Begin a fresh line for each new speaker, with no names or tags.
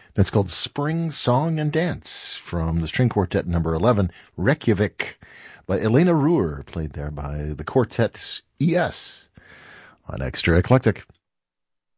That's called Spring Song and Dance from the string quartet number 11, Reykjavik, by Elena Ruhr, played there by the quartet ES on Extra Eclectic.